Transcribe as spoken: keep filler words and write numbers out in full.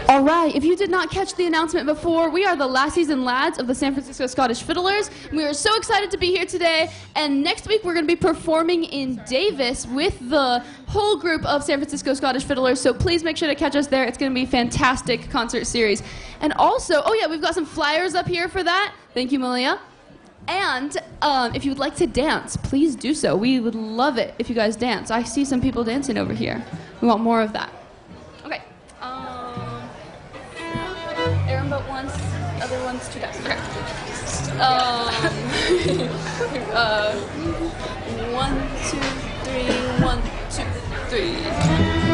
All right, if you did not catch the announcement before, we are the Lassies and Lads of the San Francisco Scottish Fiddlers. We are so excited to be here today, and next week we're going to be performing in Davis with the whole group of San Francisco Scottish Fiddlers, so please make sure to catch us there. It's going to be a fantastic concert series. And also, oh yeah, we've got some flyers up here for that. Thank you, Malia. And um, if you would like to dance, please do so. We would love it if you guys dance. I see some people dancing over here. We want more of that. Okay. Um, Aaron but once, other ones two times. Okay. Um, uh, one, two, three, one, two, three.